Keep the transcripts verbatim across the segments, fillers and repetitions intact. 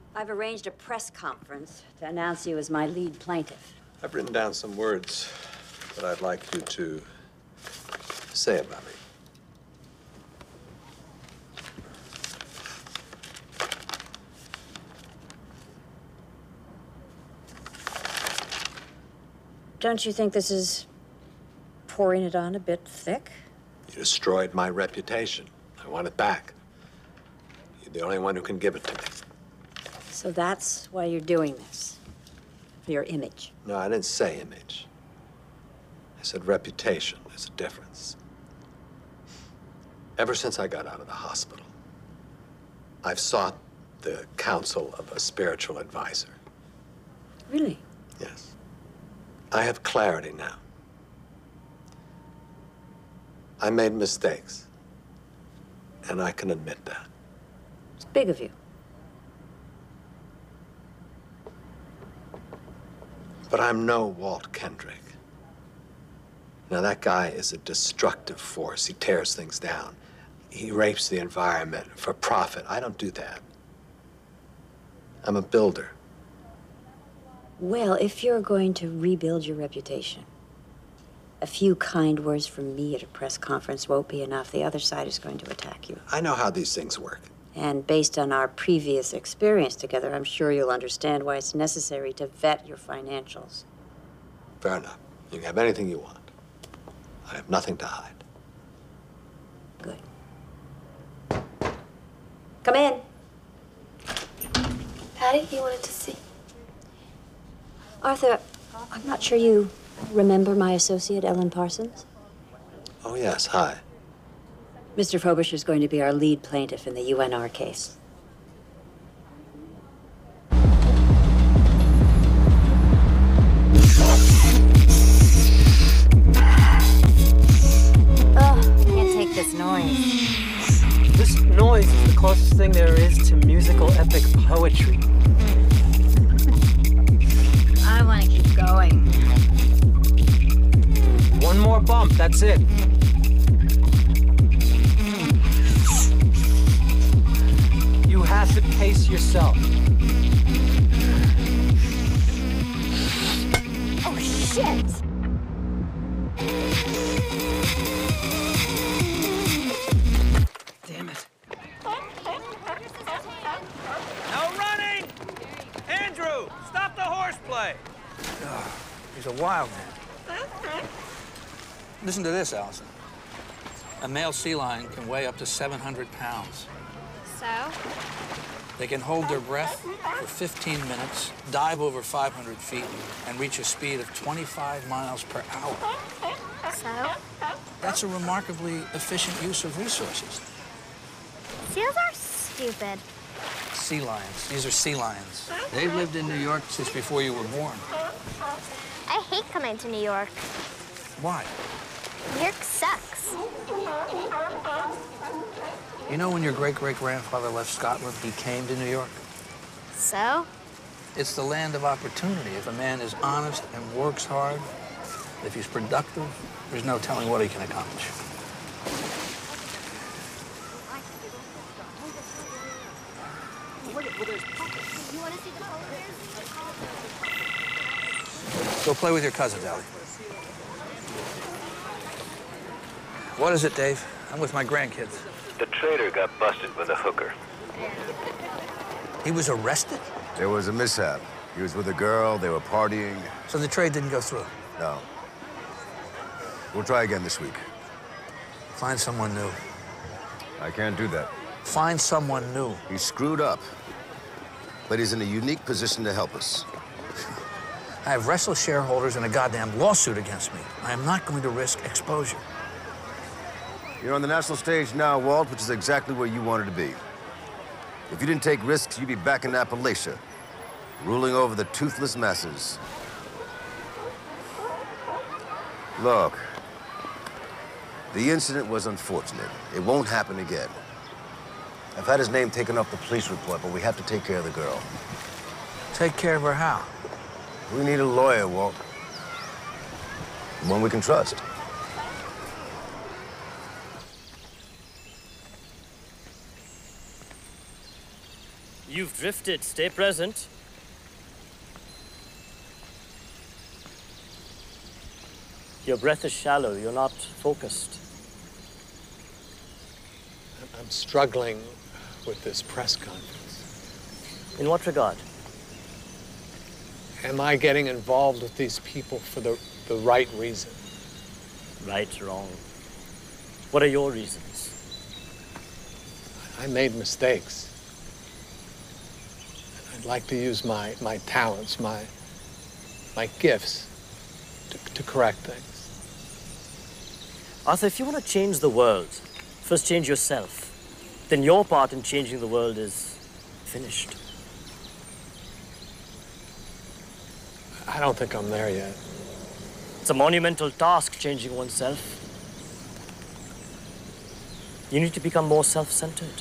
I've arranged a press conference to announce you as my lead plaintiff. I've written down some words that I'd like you to say about me. Don't you think this is pouring it on a bit thick? You destroyed my reputation. I want it back. You're the only one who can give it to me. So that's why you're doing this? For your image? No, I didn't say image. I said reputation. There's a difference. Ever since I got out of the hospital, I've sought the counsel of a spiritual advisor. Really? Yes. I have clarity now. I made mistakes, and I can admit that. It's big of you. But I'm no Walt Kendrick. Now, that guy is a destructive force. He tears things down. He rapes the environment for profit. I don't do that. I'm a builder. Well, if you're going to rebuild your reputation, a few kind words from me at a press conference won't be enough. The other side is going to attack you. I know how these things work. And based on our previous experience together, I'm sure you'll understand why it's necessary to vet your financials. Fair enough. You can have anything you want. I have nothing to hide. Good. Come in. Patty, you wanted to see? Arthur, I'm not sure you remember my associate, Ellen Parsons? Oh, yes. Hi. Mister Frobisher is going to be our lead plaintiff in the U N R case. Oh, I can't take this noise. This noise is the closest thing there is to musical epic poetry. I want to keep going. One more bump, that's it. You have to pace yourself. Oh, shit! Damn it. No running! Andrew, stop the horseplay! Oh, he's a wild man. Listen to this, Allison. A male sea lion can weigh up to seven hundred pounds. So? They can hold their breath for fifteen minutes, dive over five hundred feet, and reach a speed of twenty-five miles per hour. So? That's a remarkably efficient use of resources. Seals are stupid. Sea lions. These are sea lions. They've lived in New York since before you were born. I hate coming to New York. Why? New York sucks. You know when your great-great-grandfather left Scotland, he came to New York? So? It's the land of opportunity. If a man is honest and works hard, if he's productive, there's no telling what he can accomplish. Go play with your cousins, Allie. What is it, Dave? I'm with my grandkids. The trader got busted with a hooker. He was arrested? There was a mishap. He was with a girl, they were partying. So the trade didn't go through? No. We'll try again this week. Find someone new. I can't do that. Find someone new. He's screwed up, but he's in a unique position to help us. I have restless shareholders and a goddamn lawsuit against me. I am not going to risk exposure. You're on the national stage now, Walt, which is exactly where you wanted to be. If you didn't take risks, you'd be back in Appalachia, ruling over the toothless masses. Look, the incident was unfortunate. It won't happen again. I've had his name taken off the police report, but we have to take care of the girl. Take care of her how? We need a lawyer, Walt. One we can trust. You've drifted. Stay present. Your breath is shallow. You're not focused. I'm struggling with this press conference. In what regard? Am I getting involved with these people for the, the right reason? Right, wrong. What are your reasons? I made mistakes. I'd like to use my, my talents, my, my gifts to, to correct things. Arthur, if you want to change the world, first change yourself. Then your part in changing the world is finished. I don't think I'm there yet. It's a monumental task, changing oneself. You need to become more self-centered.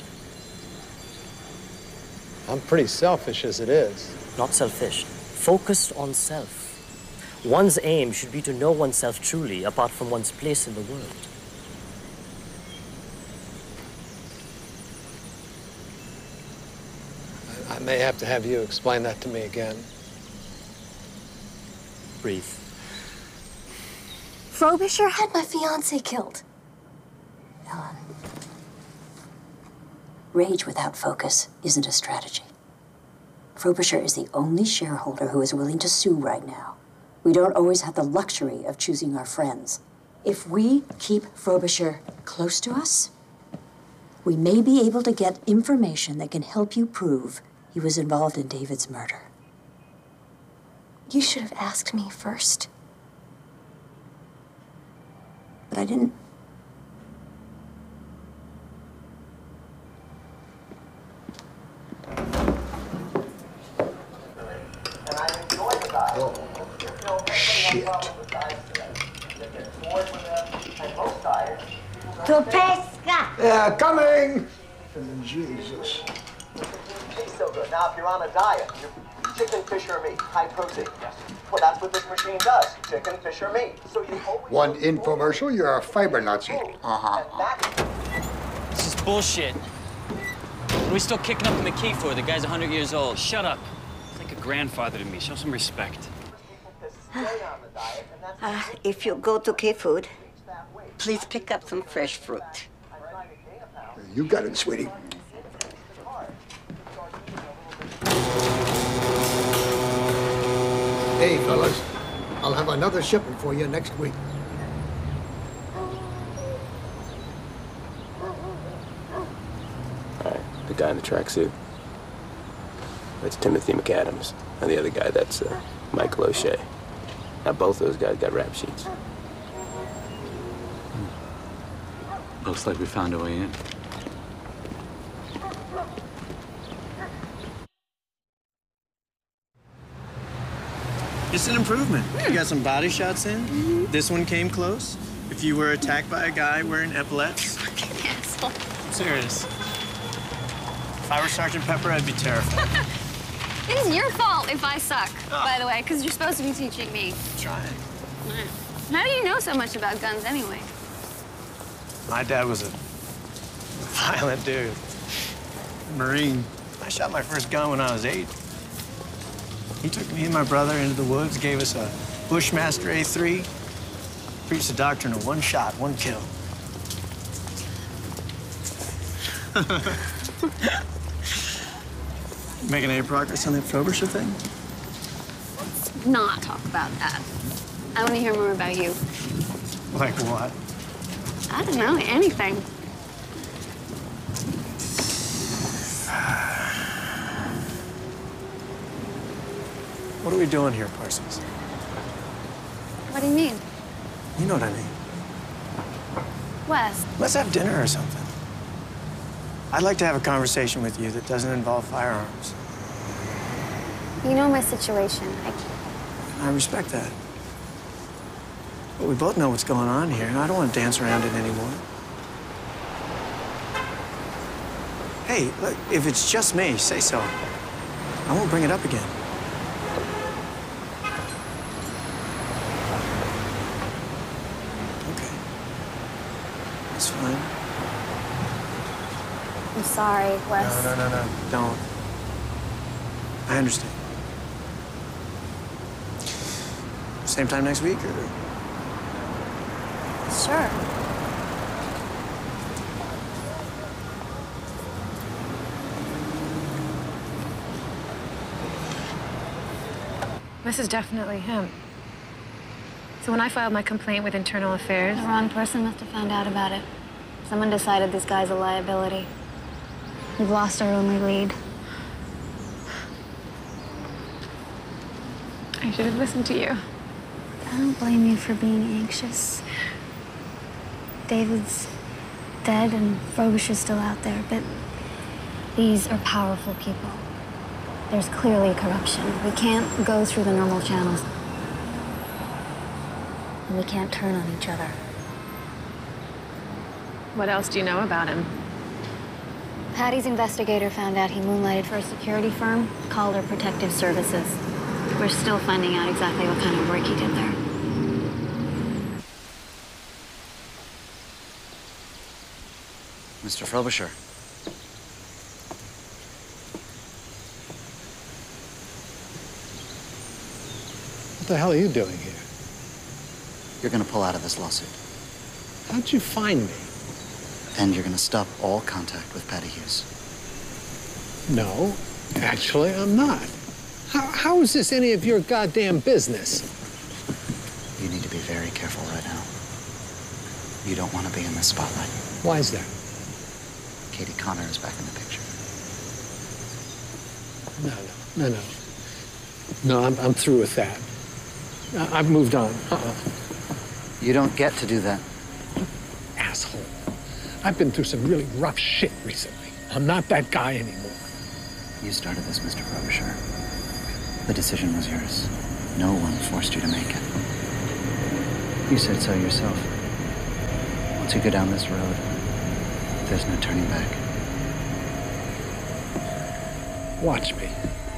I'm pretty selfish as it is. Not selfish. Focused on self. One's aim should be to know oneself truly, apart from one's place in the world. I, I may have to have you explain that to me again. Breathe. Frobisher had my fiancé killed. Ellen. Rage without focus isn't a strategy. Frobisher is the only shareholder who is willing to sue right now. We don't always have the luxury of choosing our friends. If we keep Frobisher close to us, we may be able to get information that can help you prove he was involved in David's murder. You should have asked me first. But I didn't. Shit. To pesca! Yeah, coming! Jesus. Tastes so good. Now, if you're on a diet, you're chicken, fish, or meat, high protein. Yes. Well, that's what this machine does. Chicken, fish, or meat. So you always One infomercial, you're a fiber Nazi. Uh-huh. This is bullshit. What are we still kicking up the McKee for? The guy's a hundred years old. Shut up. He's like a grandfather to me. Show some respect. Uh, if you go to K-Food, please pick up some fresh fruit. You got it, sweetie. Hey, fellas, I'll have another shipment for you next week. All right, the guy in the tracksuit. That's Timothy McAdams. And the other guy, that's uh, Michael O'Shea. Now, both those guys got rap sheets. Looks like we found a way in. It's an improvement. You got some body shots in. Mm-hmm. This one came close. If you were attacked by a guy wearing epaulets. Fucking asshole. I'm serious. If I were Sergeant Pepper, I'd be terrified. It's your fault if I suck, oh. by the way, because you're supposed to be teaching me. Trying. How do you know so much about guns anyway? My dad was a violent dude. Marine. I shot my first gun when I was eight. He took me and my brother into the woods, gave us a Bushmaster A three, preached the doctrine of one shot, one kill. Making any progress on that Frobisher thing? Let's not talk about that. I want to hear more about you. Like what? I don't know, anything. What are we doing here, Parsons? What do you mean? You know what I mean. Wes. Let's have dinner or something. I'd like to have a conversation with you that doesn't involve firearms. You know my situation. I... I respect that. But we both know what's going on here, and I don't want to dance around it anymore. Hey, look, if it's just me, say so. I won't bring it up again. Okay. That's fine. I'm sorry, Wes. No, no, no, no. Don't. I understand. Same time next week, or? Sure. This is definitely him. So when I filed my complaint with Internal Affairs... The wrong person must have found out about it. Someone decided this guy's a liability. We've lost our only lead. I should have listened to you. I don't blame you for being anxious. David's dead and Frobisher's still out there, but these are powerful people. There's clearly corruption. We can't go through the normal channels. And we can't turn on each other. What else do you know about him? Patty's investigator found out he moonlighted for a security firm called her Protective Services. We're still finding out exactly what kind of work he did there. Mister Frobisher. What the hell are you doing here? You're gonna pull out of this lawsuit. How'd you find me? And you're gonna stop all contact with Patty Hughes. No, actually, I'm not. How, how is this any of your goddamn business? You need to be very careful right now. You don't want to be in the spotlight. Why is that? Katie Connor is back in the picture. No, no, no, no. No, I'm, I'm through with that. I, I've moved on. Uh-uh. You don't get to do that. Asshole. I've been through some really rough shit recently. I'm not that guy anymore. You started this, Mister Frobisher. The decision was yours. No one forced you to make it. You said so yourself. Once you go down this road, there's no turning back. Watch me.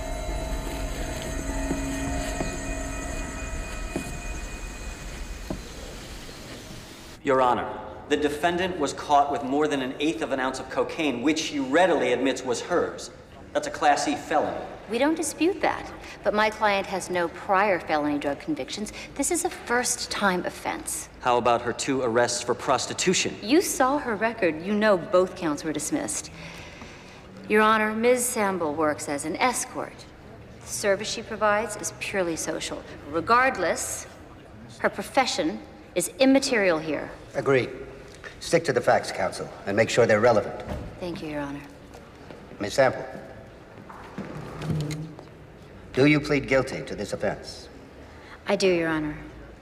Your Honor, the defendant was caught with more than an eighth of an ounce of cocaine, which she readily admits was hers. That's a Class E felony. We don't dispute that, but my client has no prior felony drug convictions. This is a first-time offense. How about her two arrests for prostitution? You saw her record. You know both counts were dismissed. Your Honor, Miz Samble works as an escort. The service she provides is purely social. Regardless, her profession is immaterial here. Agreed. Stick to the facts, counsel, and make sure they're relevant. Thank you, Your Honor. Miz Sample, do you plead guilty to this offense? I do, Your Honor.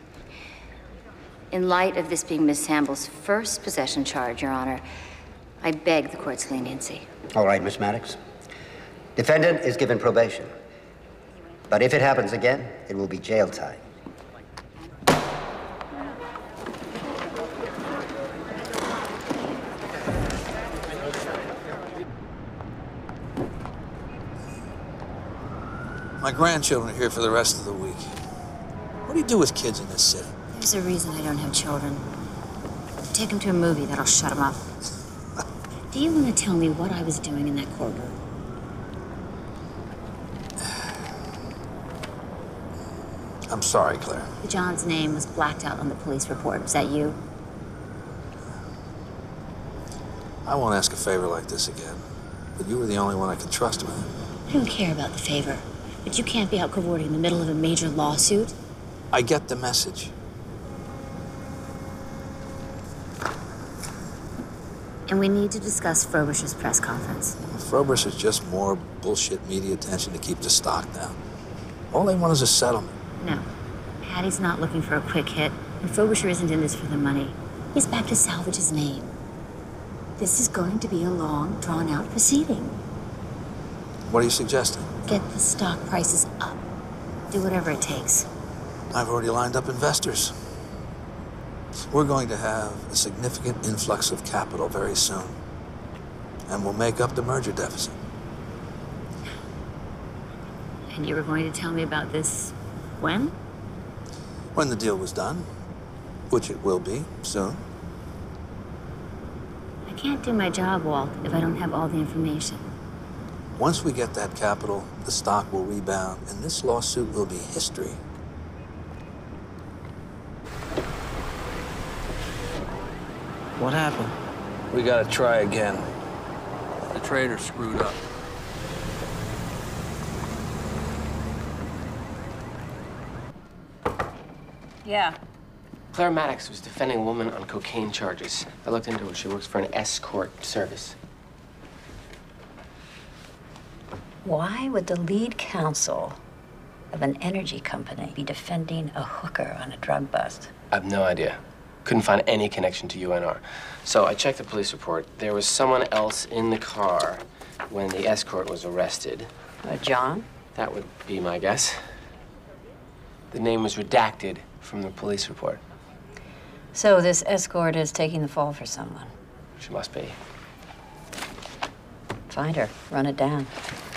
In light of this being Miz Samble's first possession charge, Your Honor, I beg the court's leniency. All right, Miss Maddox. Defendant is given probation. But if it happens again, it will be jail time. My grandchildren are here for the rest of the week. What do you do with kids in this city? There's a reason I don't have children. Take them to a movie, that'll shut them up. Do you want to tell me what I was doing in that courtroom? I'm sorry, Claire. John's name was blacked out on the police report. Was that you? I won't ask a favor like this again, but you were the only one I could trust with it. I don't care about the favor, but you can't be out cavorting in the middle of a major lawsuit. I get the message. And we need to discuss Frobisher's press conference. Frobisher's just more bullshit media attention to keep the stock down. All they want is a settlement. No. Patty's not looking for a quick hit, and Frobisher isn't in this for the money. He's back to salvage his name. This is going to be a long, drawn-out proceeding. What are you suggesting? Get the stock prices up. Do whatever it takes. I've already lined up investors. We're going to have a significant influx of capital very soon. And we'll make up the merger deficit. And you were going to tell me about this when? When the deal was done, which it will be soon. I can't do my job, Walt, if I don't have all the information. Once we get that capital, the stock will rebound, and this lawsuit will be history. What happened? We gotta try again. The trader screwed up. Yeah. Claire Maddox was defending a woman on cocaine charges. I looked into her. She works for an escort service. Why would the lead counsel of an energy company be defending a hooker on a drug bust? I have no idea. Couldn't find any connection to U N R. So I checked the police report. There was someone else in the car when the escort was arrested. Uh, John? That would be my guess. The name was redacted from the police report. So this escort is taking the fall for someone. She must be. Find her. Run it down.